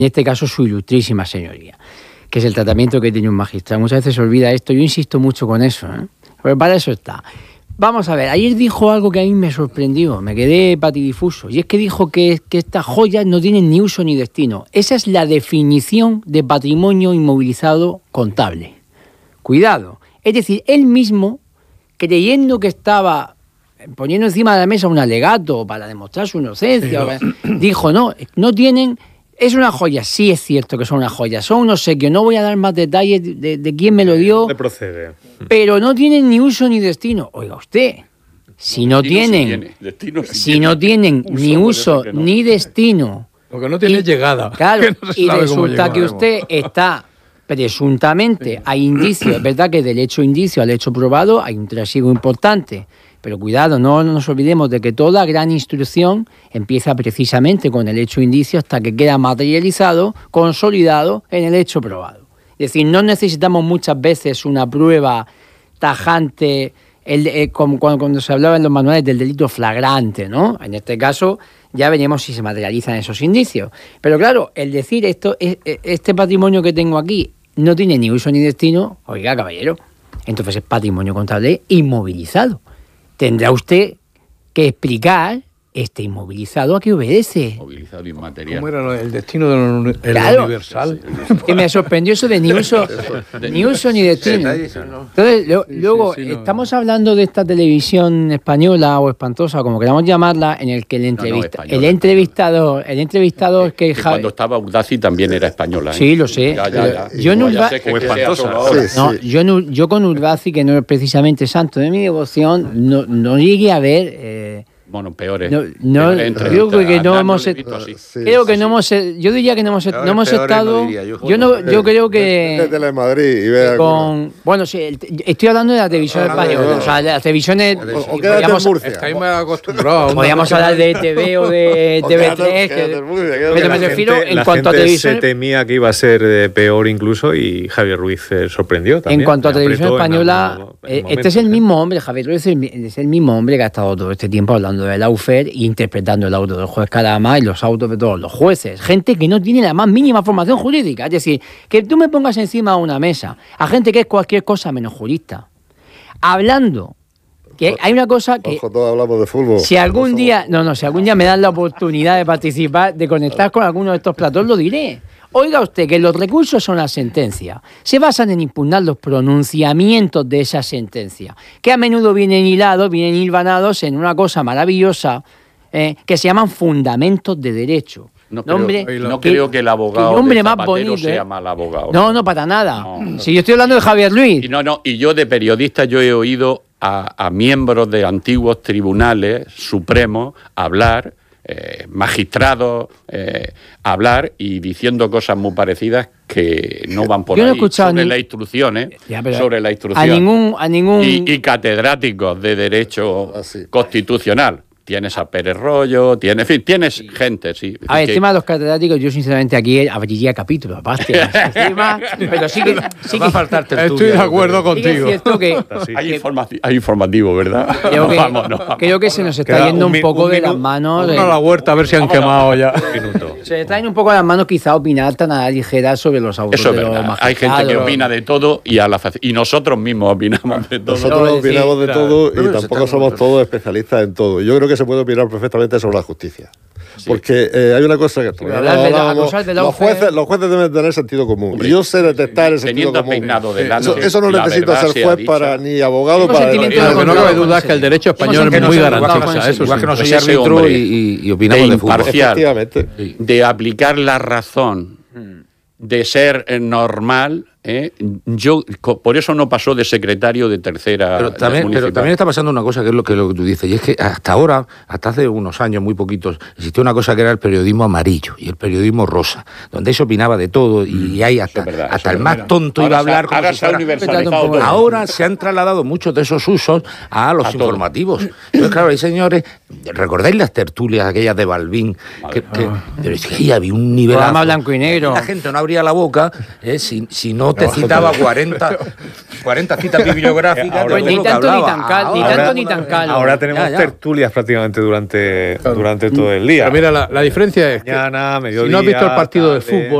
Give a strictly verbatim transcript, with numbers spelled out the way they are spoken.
en este caso su ilustrísima señoría, que es el tratamiento que tiene un magistrado. Muchas veces se olvida esto, yo insisto mucho con eso, ¿eh? Pero para eso está. Vamos a ver, ayer dijo algo que a mí me sorprendió, me quedé patidifuso, y es que dijo que, que estas joyas no tienen ni uso ni destino. Esa es la definición de patrimonio inmovilizado contable. Cuidado. Es decir, él mismo, creyendo que estaba poniendo encima de la mesa un alegato para demostrar su inocencia, Pero... dijo, no, no tienen... Es una joya, sí es cierto que son una joya, son unos obsequios, no voy a dar más detalles de, de, de quién me lo dio, de procede. Pero no tienen ni uso ni destino. Oiga usted, si no, no tienen, si, tiene. Destino, si, si tiene. no tienen uso, ni uso no. ni destino, lo que no tiene es llegada. Claro, no y resulta que usted está presuntamente, sí. hay indicios, es verdad que del hecho indicio al hecho probado hay un trasiego importante. Pero cuidado, no nos olvidemos de que toda gran instrucción empieza precisamente con el hecho indicio hasta que queda materializado, consolidado en el hecho probado. Es decir, no necesitamos muchas veces una prueba tajante, el, el, como cuando, cuando se hablaba en los manuales del delito flagrante, ¿no? En este caso ya veremos si se materializan esos indicios. Pero claro, el decir esto, este patrimonio que tengo aquí no tiene ni uso ni destino, oiga, caballero, entonces es patrimonio contable inmovilizado. Tendrá usted que explicar este inmovilizado a qué obedece. Inmovilizado inmaterial. ¿Cómo era el destino de lo, claro, universal? Que me sorprendió eso de ni uso, ni uso ni destino. Entonces, lo, luego, sí, sí, no. estamos hablando de esta televisión española o espantosa, como queramos llamarla, en el que el, entrevista, no, no, el entrevistador, el entrevistador que... que cuando estaba Urdaci también era española. ¿eh? Sí, lo sé. Ya, ya, ya. Yo, no, ya sé que espantosa. Sí, no, sí. yo, no, yo con Urdaci, que no es precisamente santo de mi devoción, no, no llegué a ver... Eh, Bueno, peores. No, no creo que no hemos sí, creo que sí. no hemos yo diría que no hemos no hemos estado no yo, yo no yo creo que desde la Madrid y vea con bueno sí estoy hablando de la televisión ah, española, no, no. o sea, de las televisiones o, o quédate en Murcia. Estáis más acostumbrados. Podríamos hablar de E T V o de T V tres, que, pero me refiero gente, en cuanto a televisión. Se temía que iba a ser eh, peor incluso y Javier Ruiz eh, sorprendió también. En cuanto a televisión española, en algún, en este es el mismo hombre, Javier Ruiz es el mismo hombre que ha estado todo este tiempo hablando de Lawfare e interpretando el auto del juez Carama y los autos de todos los jueces. Gente que no tiene la más mínima formación jurídica. Es decir, que tú me pongas encima de una mesa a gente que es cualquier cosa menos jurista, hablando que hay una cosa que... Ojo, todos hablamos de fútbol. Si algún día... No, no, si algún día me dan la oportunidad de participar, de conectar con alguno de estos platós, lo diré. Oiga usted, que los recursos son la sentencia. Se basan en impugnar los pronunciamientos de esa sentencia, que a menudo vienen hilados, vienen hilvanados en una cosa maravillosa eh, que se llaman fundamentos de derecho. No, creo, hombre, no que, creo que el abogado que hombre de más Zapatero bonito, sea ¿eh? mal abogado. No, no, para nada. No. Si yo estoy hablando de Javier Luis. Y no, no, y yo de periodista yo he oído a, a miembros de antiguos tribunales supremos hablar, eh, magistrados eh, hablar y diciendo cosas muy parecidas que no van por yo no ahí. He escuchado sobre ni... la instrucción, ¿eh? Ya, sobre la instrucción. A ningún, a ningún... Y, y catedráticos de derecho ah, sí. constitucional. Tienes a Pérez Rollo, tienes, en fin, tienes sí. gente, sí. A ver, que... el tema de los catedráticos, yo sinceramente aquí abriría capítulos, aparte. Pero sí que... Sí va que a faltar tertulia. Estoy de acuerdo sí contigo. Que es cierto que... hay, que informati hay informativo, ¿verdad? Creo que, vamos, no, vamos. Creo que se nos está Queda yendo un, un poco un de las manos... De... a la huerta a ver si han quemado ya. Se está yendo un poco de las manos quizá opinar tan a la ligera sobre los autos. Eso es de verdad. Los hay gente que opina de todo y, a la y nosotros mismos opinamos de todo. Nosotros no, opinamos de todo y tampoco somos todos especialistas en todo. Yo creo que se puede opinar perfectamente sobre la justicia. Sí. Porque eh, hay una cosa que... Sí, no hablábamos, los, jueces, los jueces deben tener sentido común. Hombre, y yo sé detectar el sentido común. Peinado de eso, eso no necesito ser juez para, ni abogado para... Lo que no cabe duda es que el derecho español es muy garantista. Eso igual que no soy árbitro y opinamos de fútbol. Efectivamente. De aplicar la razón, de ser normal... ¿Eh? Yo por eso no pasó de secretario de tercera pero también, pero también está pasando una cosa que es lo que, lo que tú dices, y es que hasta ahora, hasta hace unos años muy poquitos, existía una cosa que era el periodismo amarillo y el periodismo rosa, donde se opinaba de todo y hay hasta, verdad, hasta el más tonto iba a hablar como ahora si se ha universalizado todo. Ahora se han trasladado muchos de esos usos a los a informativos. Entonces, claro, hay señores, recordáis las tertulias aquellas de Balbín, que, que, pero es que ahí había un nivel blanco y negro. La gente no abría la boca eh, si, si no no te citaba cuarenta, cuarenta citas bibliográficas. Pues ni tanto ni tan cal, ni tanto ni tan cal. Ahora tenemos ya, ya. tertulias prácticamente durante, claro. durante todo el día. Pero mira, la, la diferencia es mañana, que mediodía, si no has visto el partido tarde, de fútbol,